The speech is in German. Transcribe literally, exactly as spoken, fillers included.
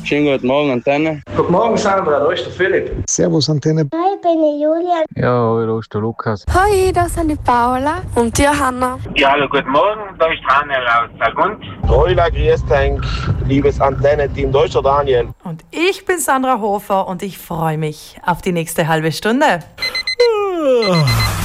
Schönen guten Morgen, Antenne. Guten Morgen, Sandra, da ist der Philipp. Servus, Antenne. Hi, ich bin die Julia. Ja, hallo, ist der Lukas. Hi, das sind die Paula und die Hanna. Ja, hallo, guten Morgen, da ist Daniel aus Saargund. Roila, grüß dich, liebes Antenne-Team, da ist der Daniel. Und ich bin Sandra Hofer und ich freue mich auf die nächste halbe Stunde.